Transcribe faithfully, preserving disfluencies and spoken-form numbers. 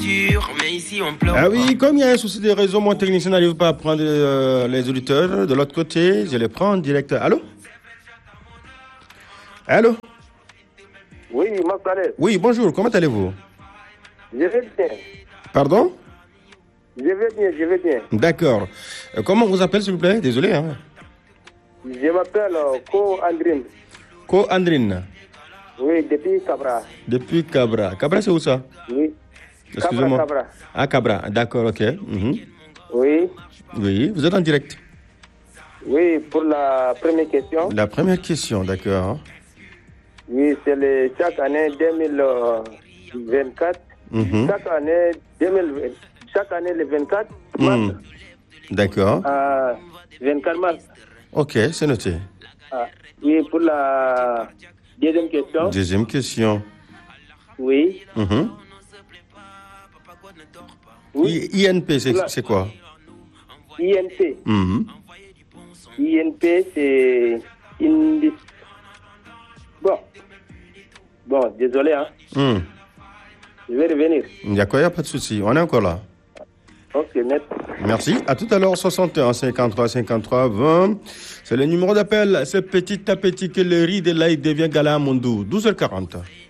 Mais ici on pleure. Ah oui, comme il y a un souci de réseau, mon technicien n'arrive pas à prendre euh, les auditeurs. De l'autre côté, je les prends en direct. Allô? Allô? Oui, Masalé. Oui, bonjour, comment allez-vous? Je vais bien. Pardon? Je vais bien, je vais bien. D'accord. Euh, comment on vous appelle, s'il vous plaît? Désolé. Hein. Je m'appelle euh, Ko Andrine. Ko Andrine. Oui, depuis Cabra. Depuis Cabra. Cabra, c'est où ça? Oui. Excusez-moi. Cabra, Cabra. Ah, Cabra, d'accord, ok. Mhm. Oui. Oui, vous êtes en direct. Oui, pour la première question. La première question, d'accord. Oui, c'est le, chaque année deux mille vingt-quatre. Mhm. Chaque année deux mille vingt, chaque année le vingt-quatre mars. Mhm. D'accord. À vingt-quatre mars. Ok, c'est noté. Ah, oui, pour la deuxième question. Deuxième question. Oui. Mhm. Oui. I- INP, c'est Oula. c'est quoi? I N P. Mhm. I N P, c'est Indi... Bon. Bon, désolé, hein. Mhm. Je vais revenir. D'accord, il n'y a pas de souci. On est encore là. Ok, merci. Merci. À tout à l'heure, soixante et un, cinquante-trois, cinquante-trois, vingt. C'est le numéro d'appel. C'est petit à petit que le riz de l'ail devient gala à Mondou. douze heures quarante.